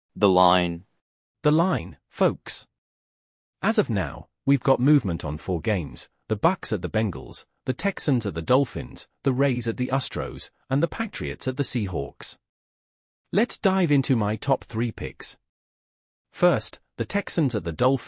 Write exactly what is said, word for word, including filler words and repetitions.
The line. The line, folks. As of now, we've got movement on four games: the Bucks at the Bengals, the Texans at the Dolphins, the Rays at the Astros, and the Patriots at the Seahawks. Let's dive into my top three picks. First, the Texans at the Dolphins.